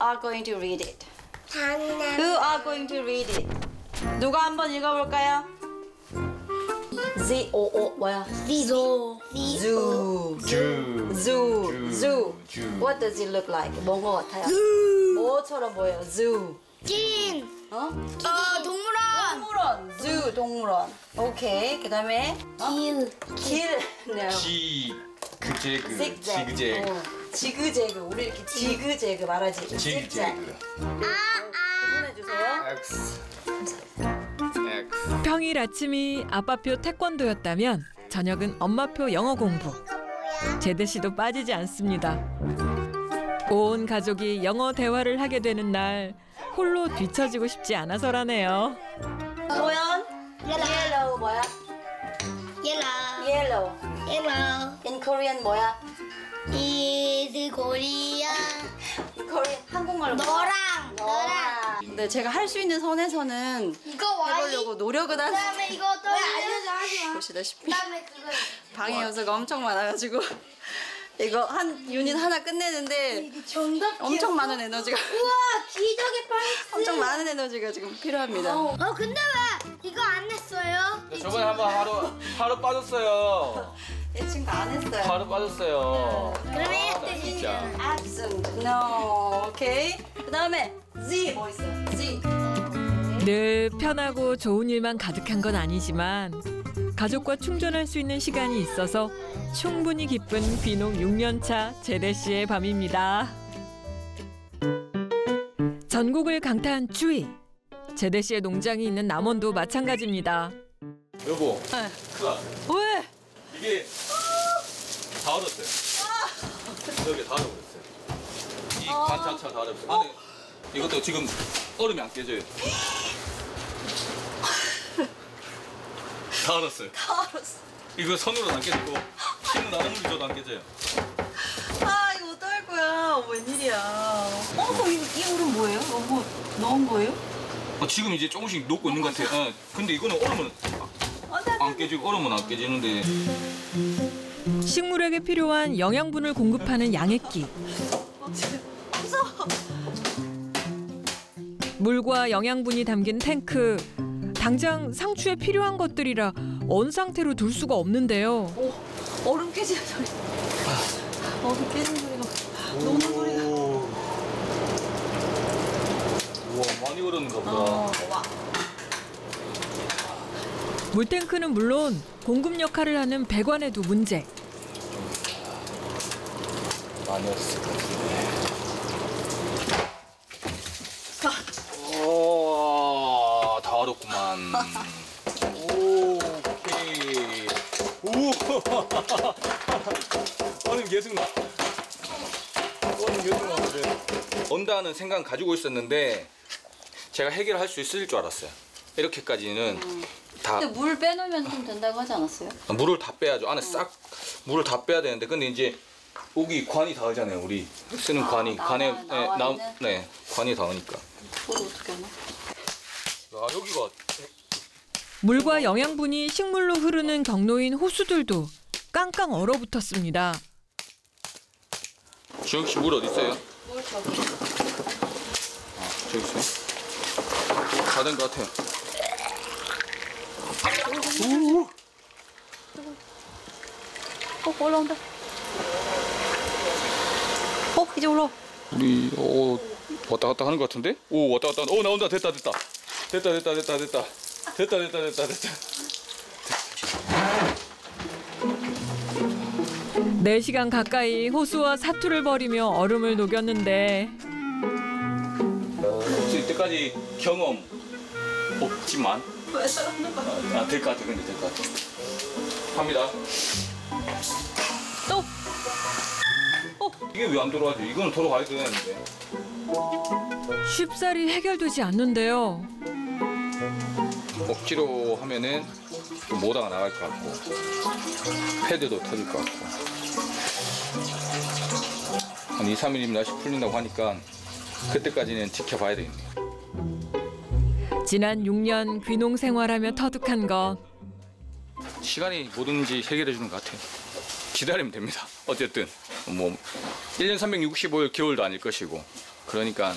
are going to read it? 장난. Who are going to read it? 누가 한번 읽어볼까요? Z O O 뭐야? Zoo. Zoo. 주. Zoo. Zoo. 주. What does it look like? 뭔 거 같아요? 뭐처럼 보여요? Zoo. 진. 어? 동물원. 동물원. Zoo 동물원. 오케이. 그다음에 길. 네. 지그재그. 직잭. 지그재그. 지그재그. 우리 이렇게 지그재그 말하지. 직잭. 지그재그. 구분해 주세요. X. 평일 아침이 아빠표 태권도였다면 저녁은 엄마표 영어 공부. 제대 씨도 빠지지 않습니다. 온 가족이 영어 대화를 하게 되는 날 홀로 뒤처지고 싶지 않아서라네요. 소연. Yellow 뭐야? Yellow. Yellow. Yellow. In Korean 뭐야? is Korea. In Korean 한국말로 너랑. 근데 제가 할 수 있는 선에서는 이거 해보려고 노력은 한. 그다음에 이거 또 알려줘 하지 마. 보시다시피 그다음에 그거. 방해 요소가 엄청 많아가지고 이거 한 유닛 하나 끝내는데 정답. 엄청 많은 에너지가 우와 기적의 파이스. 엄청 많은 에너지가 지금 필요합니다. 근데 왜 이거 안 냈어요? 저번에 한번 하루 빠졌어요. 이 친구 안 했어요. 하루 빠졌어요. 그러면 나 이때 진짜. absent. No. 오케이. 그다음에 Z 뭐 있어요? Z. 늘 편하고 좋은 일만 가득한 건 아니지만 가족과 충전할 수 있는 시간이 있어서 충분히 기쁜 귀농 6년차 제대 씨의 밤입니다. 전국을 강타한 추위. 제대 씨의 농장이 있는 남원도 마찬가지입니다. 여보. 네. 크다. 왜? 이게 다 얼었어요. 여기 다 얼어버렸어요. 이 관차차 다 얼었어요. 안에 이것도 지금 얼음이 안 깨져요. 다 얼었어요. 다 알았어. 이거 손으로는 안 깨지고 힘은 아무리 줘도 안 깨져요. 아 이거 어떡할 거야? 웬일이야? 그럼 이 얼음 뭐예요? 뭐 넣은 거예요? 지금 이제 조금씩 녹고 있는 것 같아요. 근데 이거는 얼으면 안 깨지고 얼으면 안 깨지는데 식물에게 필요한 영양분을 공급하는 양액기. 무서워. 물과 영양분이 담긴 탱크. 당장 상추에 필요한 것들이라 언 상태로 둘 수가 없는데요. 얼음 깨지는 소리. 얼음 깨지는 소리가. 녹는 소리가. 우와 많이 얼었는가 보다. 와. 물탱크는 물론 공급 역할을 하는 배관에도 문제. 많이 얼었을 것 같은데. 오, 다 얼었구만. 오케이. 오, 얼음 계속 나. 얼음 계속 나는데. 언다는 생각 가지고 있었는데 제가 해결할 수 있을 줄 알았어요. 이렇게까지는 다 근데 물 빼놓으면 좀 된다고 하지 않았어요? 물을 다 빼야죠. 안에 싹 물을 다 빼야 되는데 근데 이제 여기 관이 닿으잖아요. 우리 쓰는 관이 관에 나와 있는? 네 관이 닿으니까. 그걸 어떻게 하나? 아 여기가 물과 영양분이 식물로 흐르는 경로인 호수들도 깡깡 얼어붙었습니다. 주영 씨 물 어디 있어요? 물 저기. 아 저기 있어요. 다 된 것 같아요. 올라온다. 이제 올라. 우리 왔다 갔다 하는 것 같은데? 오 왔다 갔다. 오 나온다. 됐다. 4시간 가까이 호수와 사투를 벌이며 얼음을 녹였는데 혹시 이때까지 경험 없지만 왜 저러는 거야? 될 것 같아. 근데 될 것 같아. 갑니다. 또. 이게 왜 안 돌아가죠? 이거는 돌아가야 되는데. 쉽사리 해결되지 않는데요. 억지로 하면은 좀 모다가 나갈 것 같고 패드도 터질 것 같고 한 2, 3일이면 날씨 풀린다고 하니까 그때까지는 지켜봐야 되겠네요. 지난 6년 귀농 생활하며 터득한 것. 시간이 뭐든지 해결해 주는 것 같아요. 기다리면 됩니다. 어쨌든 뭐 1년 365일 겨울도 아닐 것이고 그러니까